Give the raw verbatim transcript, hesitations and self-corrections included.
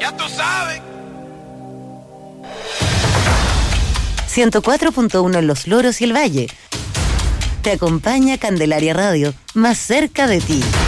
Ya tú sabes. ciento cuatro punto uno en Los Loros y el Valle. Te acompaña Candelaria Radio, más cerca de ti.